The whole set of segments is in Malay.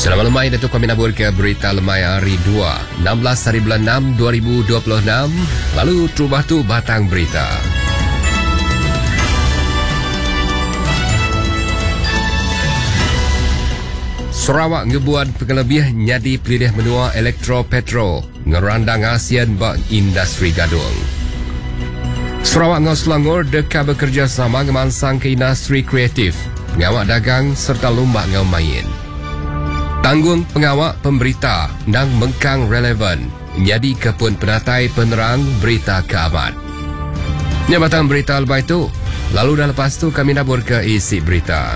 Selamat lemai Datuk kami nabur ke berita lemai hari 2 16 hari bulan 6 2026. Lalu terubah tu batang berita. Sarawak ngebuat pengelebih nyadi pilih menua elektro-petro ngerandang ASEAN bak industri gadung. Sarawak ngau Selangor dekat bekerjasama ngemansang ke industri kreatif, ngawak dagang serta lomba ngau main. Tanggung pengawak pemberita nang mengkang relevan jadi kepun penatai penerang berita keamat. Ini batang berita lepas itu. Lalu dah lepas tu kami nabur ke isi berita.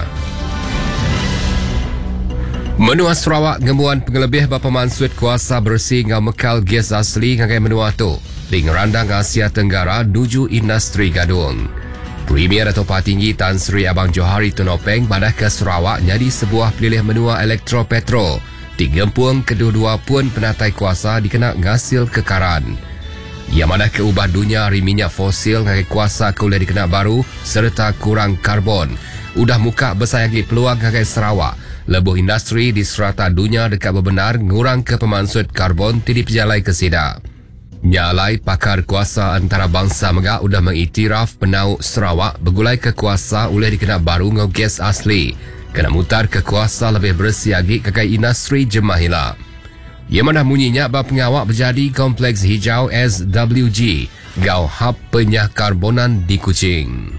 Menua Sarawak ngemuan pengelebih bapa mansut kuasa bersih ngau mekal gas asli ngagai menua tu di ngerandang Asia Tenggara nuju industri gadung. Premier Dato' Tinggi Tan Sri Abang Johari Tunopeng badah ke Sarawak jadi sebuah pilih menua elektro-petro. Di gempung kedua-dua pun penatai kuasa dikena ngasil kekaran. Ia madah ke ubah dunia hari minyak fosil ngagai kuasa kuliah dikena baru serta kurang karbon. Udah muka besayagi peluang ngagai Sarawak. Lebuh industri di serata dunia dekat berbenar ngurang ke pemansut karbon tidak pejalai ke sida. Nyalai pakar kuasa antarabangsa megak udah mengiktiraf penau Sarawak bergulai ke kuasa oleh dikena baru ngau gas asli. Kena mutar ke kuasa lebih bersiagi kekai industri Jemahila. Ia mana munyinya bab pengawak berjadi kompleks hijau SWG gau hub penyah karbonan di Kuching.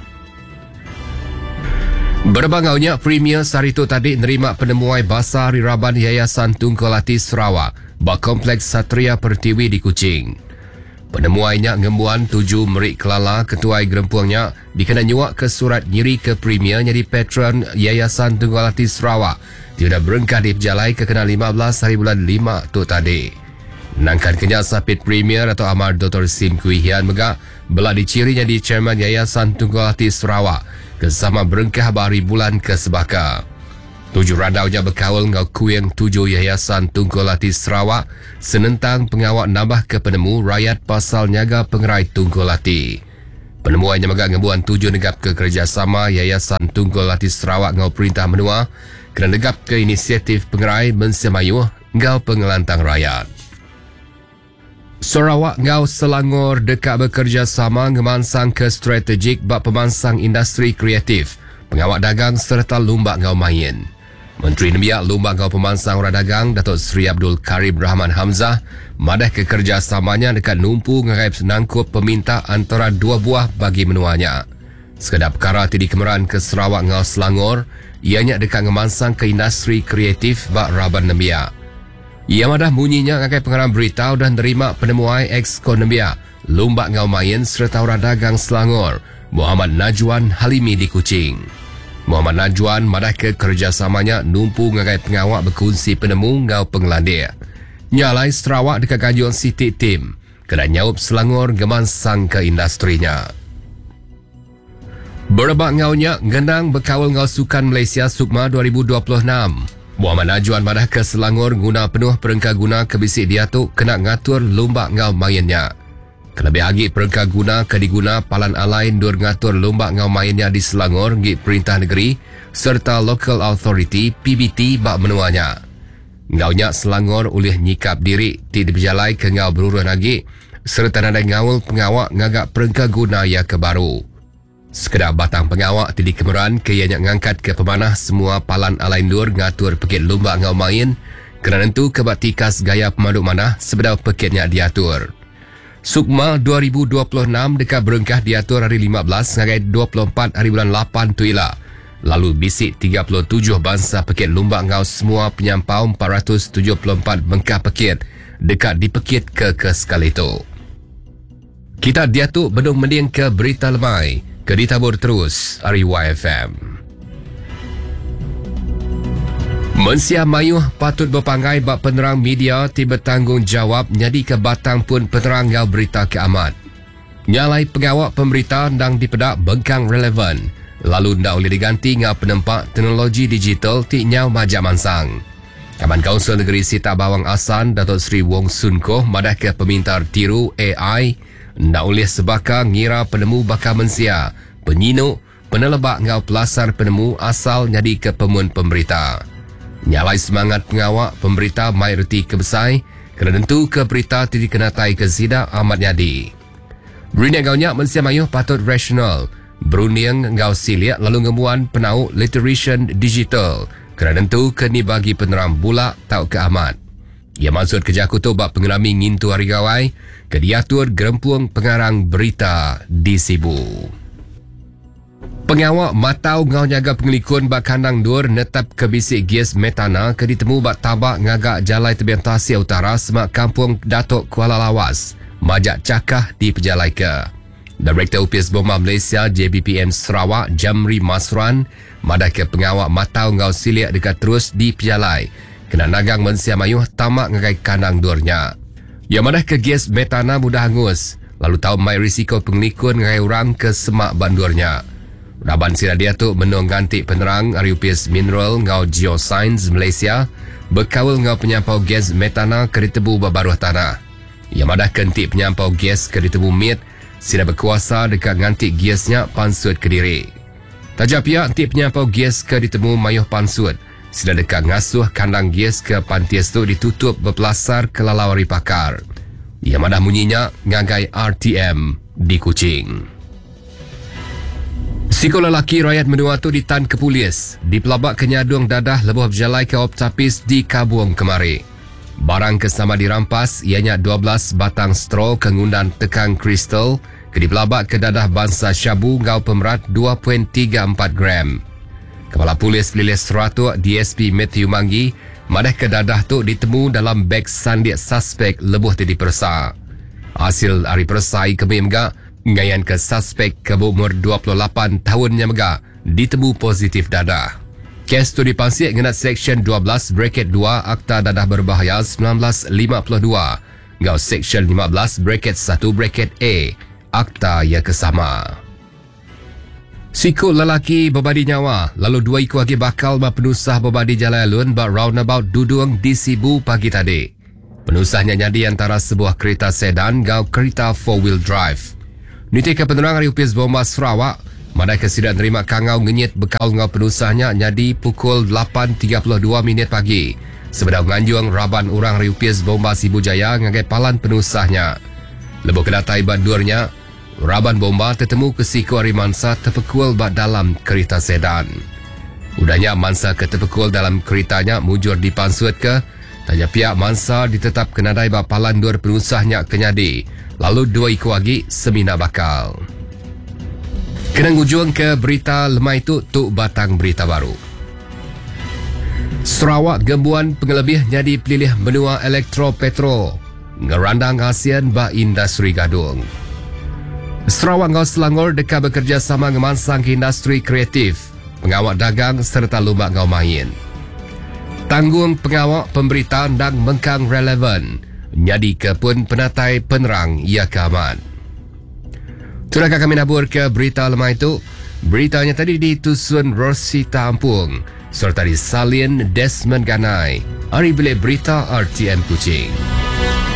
Berbangaunya Premier Sarito tadi nerima penemuai basar riraban Yayasan Tungkolati Sarawak bak kompleks Satria Pertiwi di Kuching. Penemuainya ngembuan 7 Merik Kelala ketuai gerempuangnya dikena nyuak ke surat nyiri ke Premier jadi patron Yayasan Tungkolati Sarawak. Dia dah berengkah di pejalai ke kena 15 hari bulan 5 tu tadi. Nangkan kenyak sapit Premier atau Amar Dr. Sim Kui Hian megak belah diciri jadi Chairman Yayasan Tungkolati Sarawak kesama berengkah bari bulan ke sebaka. 7 randaunya berkawal ngau kuing 7 Yayasan Tungkolati Sarawak senentang pengawak nambah ke penemu rakyat pasal nyaga pengerai Tungkolati. Penemuannya megak ngebuan 7 negap ke kerjasama Yayasan Tungkolati Sarawak ngau perintah menua kena negap ke inisiatif pengerai mensemayuh ngau pengelantang rakyat. Sarawak ngau Selangor dekat bekerjasama ngemansang ke strategik bak pemansang industri kreatif, pengawak dagang serta lomba ngau main. Menteri Nembiak Lomba Ngau Pemansang Orang Dagang Datuk Seri Abdul Karim Rahman Hamzah madah ke kerjasamanya dekat numpu ngagai senangkup peminta antara 2 buah bagi menuanya. Sekedar perkara tidi kemeran ke Sarawak Ngau Selangor, ianya dekat ngemansang ke industri kreatif bak Raban Nembiak. Ia madah bunyinya ngagai pengarang berita dan nerima penemuai Exco Nembiak Lomba Ngau Main serta Orang Dagang Selangor Muhammad Najwan Halimi di Kuching. Muhammad Najwan madah ke kerjasamanya numpu ngagai pengawak berkongsi penemu ngau penglandir. Nyalai Sarawak dekat kajuan Siti Tim kena nyaup Selangor gemansang ke industrinya. Berebak ngaunya ngenang berkawal ngau Sukan Malaysia Sukma 2026. Muhammad Najwan madah ke Selangor guna penuh perengka guna kebisik diatuk kena ngatur lomba ngau mainnya. Kelebih lagi perengka guna ke diguna palan alain dur ngatur lomba ngau mainnya di Selangor ngik perintah negeri serta local authority PBT bak menuanya. Ngaunya Selangor oleh nyikap diri tidak berjalai ke ngau berurun lagi serta nada ngawul pengawak ngagak perengka guna ya ke baru. Sekedar batang pengawak tadi kemeran ke ianya ngangkat ke pemanah semua palan alain dur ngatur pekit lomba ngau main kerana tentu kebat tikas gaya pemandu manah sebedau pekitnya diatur. Sukma 2026 dekat berengkah diatur hari 15 ngagai 24 hari bulan 8 tuila. Lalu bisik 37 bangsa pekit lomba ngau semua penyampau 474 bengkah pekit dekat dipekit ke sekali itu. Kita diatuk bedung mending ke berita lemai ke ditabur terus hari YFM. Mensia mayuh patut berpangai bak penerang media tiba tanggungjawab nyadi ke batang pun penerang ngau berita keamat. Nyalai pengawak pemberita ndang dipedak bengkang relevan. Lalu ndak boleh diganti ngau penempak teknologi digital ti nyau majak mansang. Kaman Kaunsil Negeri Sita Bawang Asan Datuk Seri Wong Sun Koh madah ke pemintar tiru AI ndak boleh sebaka ngira penemu bakal mensia, penyinuk, penelebak ngau pelasar penemu asal nyadi ke pemun pemberita. Nyalai semangat pengawak pemberita mayoriti kebesai kerana tentu ke berita titi kenatai ke Zida Ahmad Yadi. Berinik gaunya mensia mayuh patut rasional. Berunding ngau siliak lalu ngemuan penau literation digital kerana tentu ke ni bagi peneram bulak tau ke amat. Ia maksud kerja kutu bak pengelami ngintu hari gawai ke diatur gerempuang pengarang berita di Sibu. Pengawak matau ngau nyaga pengelikun bak kandang dur netap ke bisik gas metana ke ditemu bak tabak ngagak jalai tebian Tasik Utara semak kampung Datuk Kuala Lawas, majak cakah di pejalai ke. Direktur UPS Bomba Malaysia JBPM Sarawak Jamri Masran madah ke pengawak matau ngau siliak dekat terus di pejalai kena nagang mensia mayuh tamak ngagai kandang durnya. Ia madah ke gas metana mudah hangus lalu tahu mai risiko pengelikun ngagai orang ke semak bandurnya. Raban sila dia tu menung ganti penerang UPS Mineral ngau Geoscience Malaysia berkawal ngau penyampau gas metana ke ditebu babaruh tanah. Ia madah kenti penyampau gas ke ditebu mit sila berkuasa dekat nganti gasnya Pansut Kediri. Tajak pihak anti penyampau gas ke ditemu mayuh Pansut sila dekat ngasuh kandang gas ke Pantias tu ditutup berpelasar ke lalawari pakar. Ia madah munyinya ngagai RTM di Kuching. Siko lelaki rakyat menua tu ditan ke polis di pelabak kenyadung dadah lebuh berjalai ke optapis di Kabuang kemari. Barang kesama dirampas ianya 12 batang straw kengundan tekang kristal ke dipelabak ke dadah bangsa syabu ngau pemerat 2.34 gram. Kepala Polis Lilis Seratu DSP Matthew Manggi madah ke dadah tu ditemu dalam beg sandik suspek lebuh tu dipersa. Hasil hari persai kami megak ngayan ke suspek ke umur 28 tahunnya megak ditemu positif dadah. Kes tu dipansik ngenat Seksyen 12 Bracket 2 Akta Dadah Berbahaya 1952 ngau Seksyen 15 Bracket 1 Bracket A Akta yang kesama. Sikut lelaki berbadi nyawa lalu dua ikut lagi bakal penusah berbadi jalan alun bak roundabout Dudung di Sibu pagi tadi. Penusahnya jadi antara sebuah kereta sedan ngau kereta 4-wheel drive. Niti ke penerang UPS Bomba Sarawak madai kesidan terima kangau ngenyit bekal ngau penusahnya jadi pukul 8.32 minit pagi. Sebedau nganjuang raban orang UPS Bomba Sibu Jaya ngagai palan penusahnya. Lebuh kedatai bandurnya Raban bomba tertemu ke siku hari mansa terpekul bak dalam kereta sedan. Udahnya mansa ke terpekul dalam keretanya mujur di Pansut ke, tanya pihak mansa ditetap kenadai bak palan dur penusahnya kenyadi, lalu dua ikut lagi semina bakal. Kenang ujung ke berita lemah itu tuk batang berita baru. Sarawak gembuan pengelebih jadi pelilih benua elektro-petro, ngerandang ASEAN bak industri gadung. Sarawak ngau Selangor dekat bekerjasama ngemansang ke industri kreatif, pengawak dagang serta lomba ngau main. Tanggung pengawak pemberitaan dan mengkang relevan, nyadi ke pun penatai penerang ia keaman. Turakah kami nabur ke berita lemah itu? Beritanya tadi ditusun Rosita Ampung serta disalin Desmond Ganai. Hari bilik berita RTM Kuching.